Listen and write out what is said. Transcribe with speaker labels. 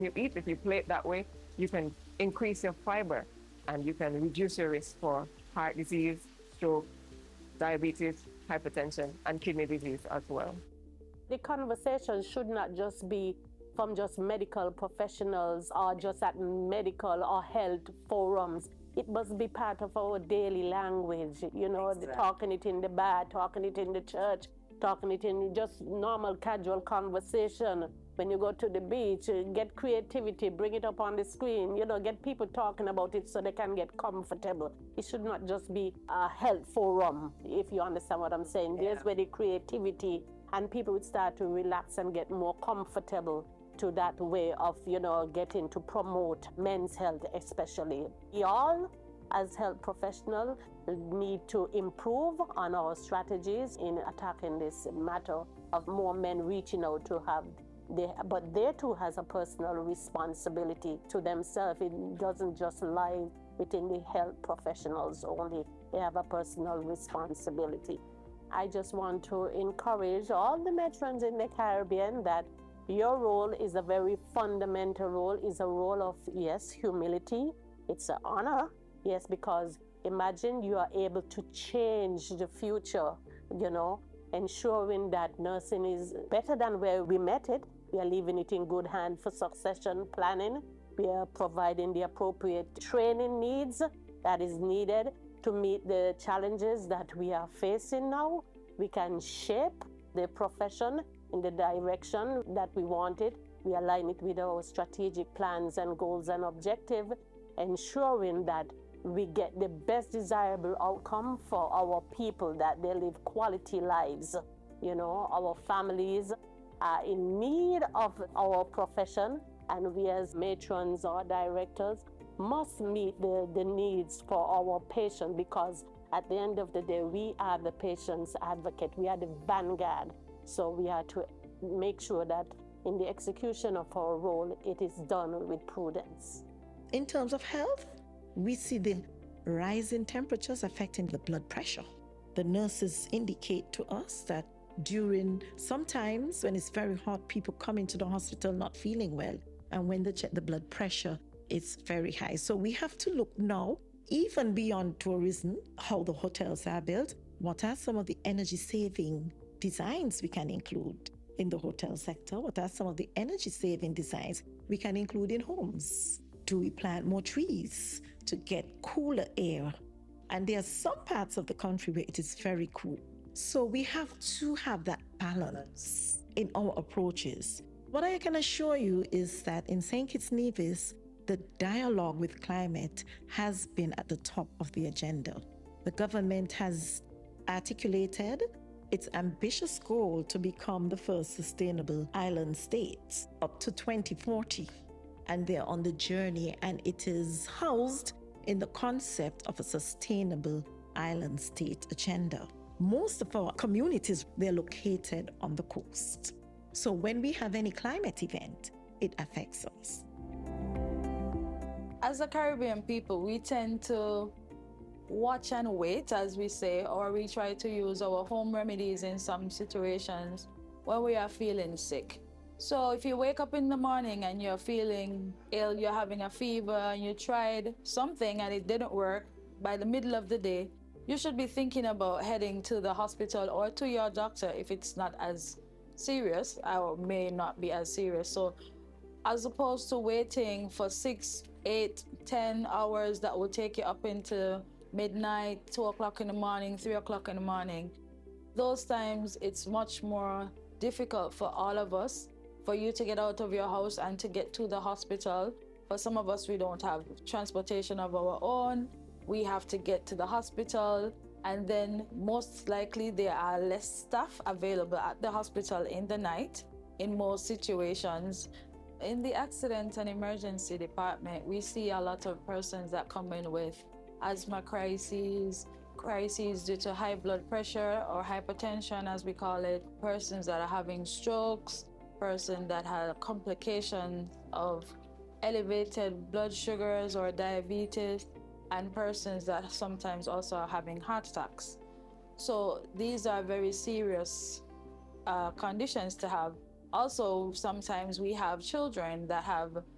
Speaker 1: you eat, if you play it that way, you can increase your fiber and you can reduce your risk for heart disease, stroke, diabetes, hypertension, and kidney disease as well.
Speaker 2: The conversation should not just be from just medical professionals or just at medical or health forums. It must be part of our daily language, exactly. Talking it in the bar, talking it in the church, talking it in just normal casual conversation. When you go to the beach, get creativity, bring it up on the screen, get people talking about it so they can get comfortable. It should not just be a health forum, if you understand what I'm saying. Yeah. There's where the creativity and people would start to relax and get more comfortable to that way of, getting to promote men's health especially. We all, as health professionals, need to improve on our strategies in attacking this matter of more men reaching out to have but they too has a personal responsibility to themselves. It doesn't just lie within the health professionals only. They have a personal responsibility. I just want to encourage all the veterans in the Caribbean that your role is a very fundamental role, is a role of, yes, humility. It's an honor, yes, because imagine you are able to change the future, ensuring that nursing is better than where we met it. We are leaving it in good hands for succession planning. We are providing the appropriate training needs that is needed to meet the challenges that we are facing now. We can shape the profession in the direction that we want it. We align it with our strategic plans and goals and objectives, ensuring that we get the best desirable outcome for our people, that they live quality lives. Our families are in need of our profession, and we as matrons or directors must meet the needs for our patient, because at the end of the day, we are the patient's advocate. We are the vanguard. So we have to make sure that in the execution of our role, it is done with prudence.
Speaker 3: In terms of health, we see the rise in temperatures affecting the blood pressure. The nurses indicate to us that sometimes when it's very hot, people come into the hospital not feeling well. And when they check the blood pressure, it's very high. So we have to look now, even beyond tourism, how the hotels are built. What are some of the energy-saving designs we can include in the hotel sector? What are some of the energy-saving designs we can include in homes? Do we plant more trees to get cooler air? And there are some parts of the country where it is very cool. So we have to have that balance in our approaches. What I can assure you is that in St. Kitts Nevis, the dialogue with climate has been at the top of the agenda. The government has articulated its ambitious goal to become the first sustainable island state up to 2040. And they're on the journey, and it is housed in the concept of a sustainable island state agenda. Most of our communities, they're located on the coast. So when we have any climate event, it affects us.
Speaker 4: As a Caribbean people, we tend to watch and wait, as we say, or we try to use our home remedies in some situations when we are feeling sick. So if you wake up in the morning and you're feeling ill, you're having a fever, and you tried something and it didn't work, by the middle of the day, you should be thinking about heading to the hospital or to your doctor if it's not as serious or may not be as serious. So as opposed to waiting for 6, 8, 10 hours that will take you up into midnight, 2 o'clock in the morning, 3 o'clock in the morning, those times it's much more difficult for all of us, for you to get out of your house and to get to the hospital. For some of us, we don't have transportation of our own. We have to get to the hospital, and then most likely there are less staff available at the hospital in the night in most situations. In the accident and emergency department, we see a lot of persons that come in with asthma crises due to high blood pressure or hypertension, as we call it, persons that are having strokes, persons that have complications of elevated blood sugars or diabetes, and persons that sometimes also are having heart attacks. So these are very serious conditions to have. Also, sometimes we have children that have